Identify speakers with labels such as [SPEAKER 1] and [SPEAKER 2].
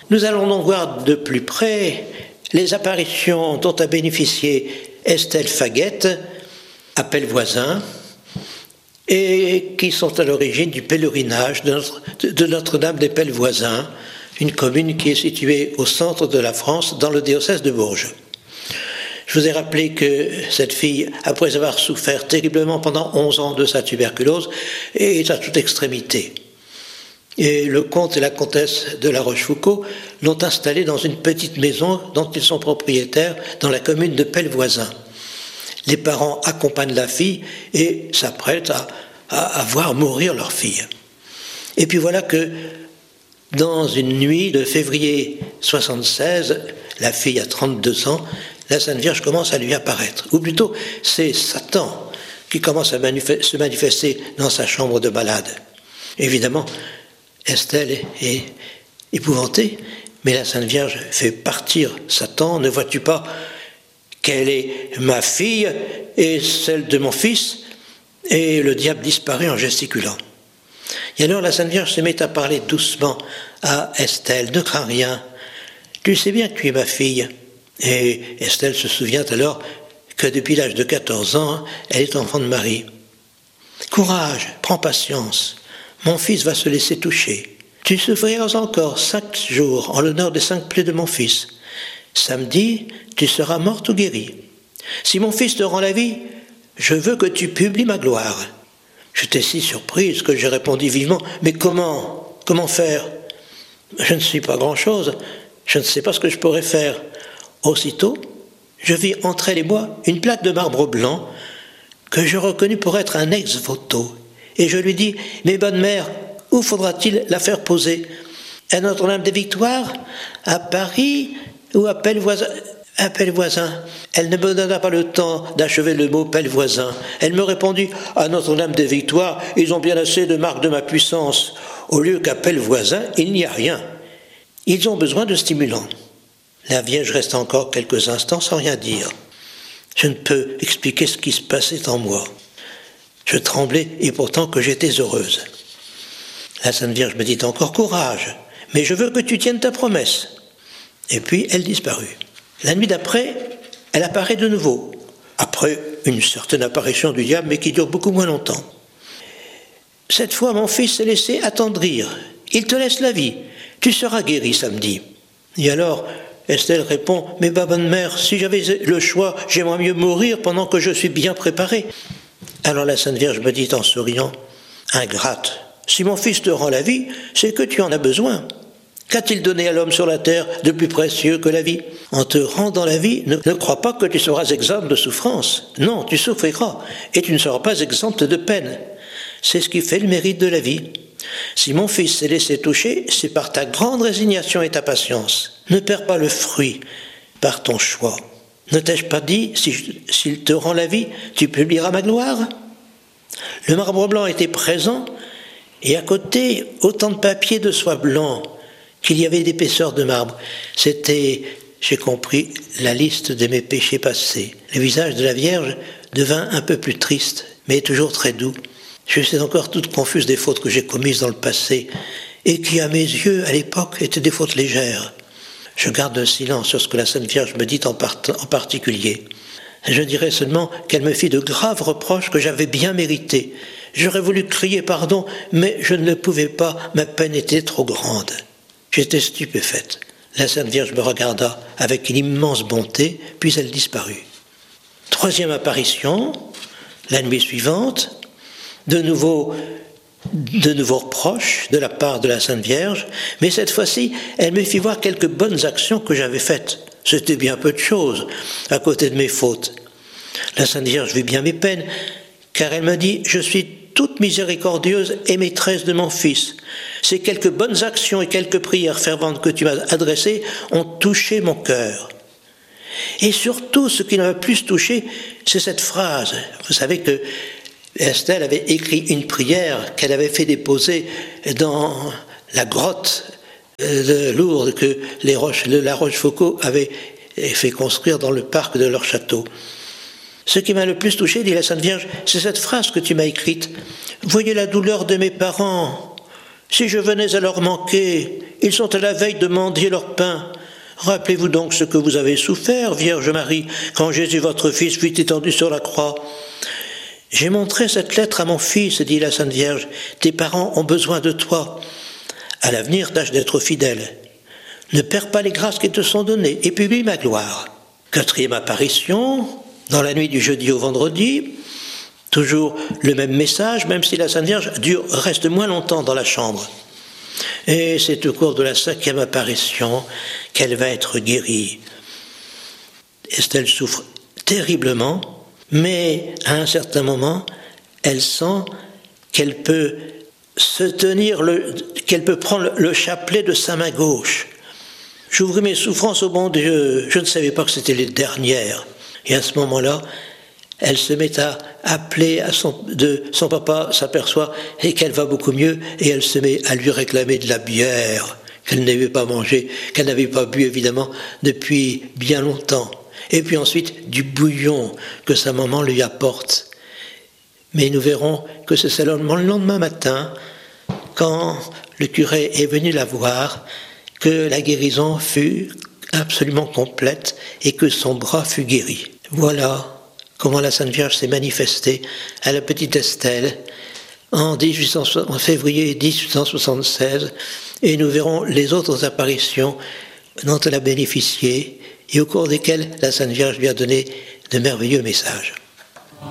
[SPEAKER 1] Nous allons donc voir de plus près les apparitions dont a bénéficié Estelle Faguette à Pellevoisin et qui sont à l'origine du pèlerinage de Notre-Dame des Pellevoisins, une commune qui est située au centre de la France, dans le diocèse de Bourges. Je vous ai rappelé que cette fille, après avoir souffert terriblement pendant 11 ans de sa tuberculose, est à toute extrémité. Et le comte et la comtesse de La Rochefoucauld l'ont installée dans une petite maison dont ils sont propriétaires dans la commune de Pellevoisin. Les parents accompagnent la fille et s'apprêtent à voir mourir leur fille. Et puis voilà que dans une nuit de février 76, la fille a 32 ans, la Sainte Vierge commence à lui apparaître. Ou plutôt, c'est Satan qui commence à se manifester dans sa chambre de malade. Évidemment, Estelle est épouvantée, mais la Sainte Vierge fait partir Satan. Ne vois-tu pas qu'elle est ma fille et celle de mon fils? Et le diable disparaît en gesticulant. Et alors la Sainte Vierge se met à parler doucement à Estelle. Ne crains rien, tu sais bien que tu es ma fille. Et Estelle se souvient alors que depuis l'âge de 14 ans, elle est enfant de Marie. Courage, prends patience, mon fils va se laisser toucher. Tu souffriras encore 5 jours en l'honneur des 5 plaies de mon fils. Samedi, tu seras morte ou guérie. Si mon fils te rend la vie, je veux que tu publies ma gloire. J'étais si surprise que j'ai répondu vivement, mais comment faire? Je ne suis pas grand-chose, je ne sais pas ce que je pourrais faire. Aussitôt, je vis entre elle et moi une plaque de marbre blanc que je reconnus pour être un ex-voto. Et je lui dis, mais bonne mère, où faudra-t-il la faire poser? À Notre-Dame des Victoires? À Paris? Ou à Pellevoisin? À Pellevoisin. Elle ne me donna pas le temps d'achever le mot Pellevoisin. Elle me répondit, à Notre-Dame des Victoires, ils ont bien assez de marques de ma puissance. Au lieu qu'à Pellevoisin, il n'y a rien. Ils ont besoin de stimulants. La Vierge reste encore quelques instants sans rien dire. Je ne peux expliquer ce qui se passait en moi. Je tremblais et pourtant que j'étais heureuse. La Sainte Vierge me dit encore, courage, mais je veux que tu tiennes ta promesse. Et puis elle disparut. La nuit d'après, elle apparaît de nouveau, après une certaine apparition du diable, mais qui dure beaucoup moins longtemps. Cette fois, mon fils s'est laissé attendrir. Il te laisse la vie. Tu seras guéri samedi. Et alors, Estelle répond, mais bonne mère, si j'avais le choix, j'aimerais mieux mourir pendant que je suis bien préparée. Alors la Sainte Vierge me dit en souriant, ingrate, si mon fils te rend la vie, c'est que tu en as besoin. Qu'a-t-il donné à l'homme sur la terre de plus précieux que la vie? En te rendant la vie, ne crois pas que tu seras exempt de souffrance. Non, tu souffriras, et tu ne seras pas exempte de peine. C'est ce qui fait le mérite de la vie. Si mon fils s'est laissé toucher, c'est par ta grande résignation et ta patience. Ne perds pas le fruit par ton choix. Ne t'ai-je pas dit, s'il te rend la vie, tu publieras ma gloire? Le marbre blanc était présent, et à côté, autant de papier de soie blanc qu'il y avait d'épaisseur de marbre. C'était, j'ai compris, la liste de mes péchés passés. Le visage de la Vierge devint un peu plus triste, mais toujours très doux. Je suis encore toute confuse des fautes que j'ai commises dans le passé, et qui, à mes yeux, à l'époque, étaient des fautes légères. Je garde un silence sur ce que la Sainte Vierge me dit en particulier. Je dirais seulement qu'elle me fit de graves reproches que j'avais bien mérités. J'aurais voulu crier pardon, mais je ne le pouvais pas, ma peine était trop grande. J'étais stupéfaite. La Sainte Vierge me regarda avec une immense bonté, puis elle disparut. 3e apparition, la nuit suivante, de nouveau reproches de la part de la Sainte Vierge, mais cette fois-ci, elle me fit voir quelques bonnes actions que j'avais faites. C'était bien peu de choses, à côté de mes fautes. La Sainte Vierge vit bien mes peines, car elle m'a dit « Je suis toute miséricordieuse et maîtresse de mon fils. Ces quelques bonnes actions et quelques prières ferventes que tu m'as adressées ont touché mon cœur. » Et surtout, ce qui m'a le plus touché, c'est cette phrase. Vous savez que Estelle avait écrit une prière qu'elle avait fait déposer dans la grotte de Lourdes que la Rochefoucauld avait fait construire dans le parc de leur château. Ce qui m'a le plus touché, dit la Sainte Vierge, c'est cette phrase que tu m'as écrite. « Voyez la douleur de mes parents. Si je venais à leur manquer, ils sont à la veille de mendier leur pain. Rappelez-vous donc ce que vous avez souffert, Vierge Marie, quand Jésus votre Fils fut étendu sur la croix. J'ai montré cette lettre à mon fils, dit la Sainte Vierge. Tes parents ont besoin de toi. À l'avenir, tâche d'être fidèle. Ne perds pas les grâces qui te sont données et publie ma gloire. 4e apparition, dans la nuit du jeudi au vendredi, toujours le même message, même si la Sainte Vierge reste moins longtemps dans la chambre. Et c'est au cours de la 5e apparition qu'elle va être guérie. Estelle souffre terriblement, mais à un certain moment, elle sent qu'elle peut qu'elle peut prendre le chapelet de sa main gauche. J'ouvris mes souffrances au bon Dieu, je ne savais pas que c'était les dernières. Et à ce moment-là, elle se met à appeler son papa, s'aperçoit et qu'elle va beaucoup mieux, et elle se met à lui réclamer de la bière qu'elle n'avait pas mangée, qu'elle n'avait pas bu évidemment depuis bien longtemps. Et puis ensuite du bouillon que sa maman lui apporte. Mais nous verrons que c'est seulement le lendemain matin, quand le curé est venu la voir, que la guérison fut absolument complète et que son bras fut guéri. Voilà comment la Sainte Vierge s'est manifestée à la petite Estelle en février 1876, et nous verrons les autres apparitions dont elle a bénéficié et au cours desquelles la Sainte Vierge lui a donné de merveilleux messages.